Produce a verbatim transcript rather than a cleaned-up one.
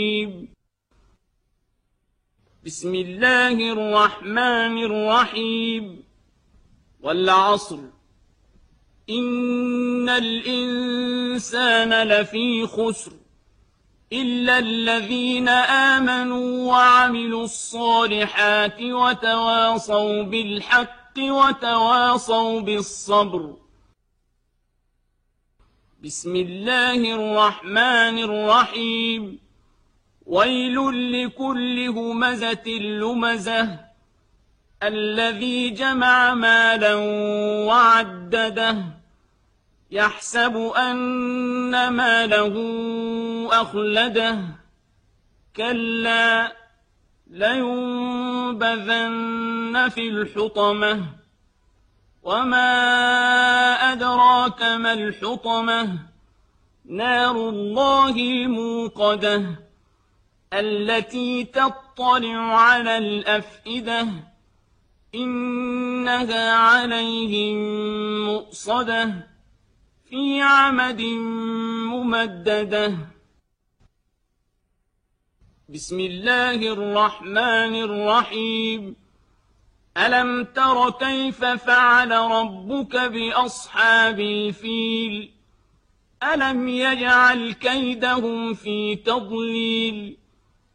بسم الله الرحمن الرحيم والعصر إن الإنسان لفي خسر إلا الذين آمنوا وعملوا الصالحات وتواصوا بالحق وتواصوا بالصبر. بسم الله الرحمن الرحيم ويل لكل همزة لمزة الذي جمع مالا وعدده يحسب أن ماله أخلده كلا لينبذن في الحطمة وما أدراك ما الحطمة نار الله الموقدة التي تطلع على الأفئدة إنها عليهم مؤصدة في عمد ممددة. بسم الله الرحمن الرحيم ألم تر كيف فعل ربك بأصحاب الفيل ألم يجعل كيدهم في تضليل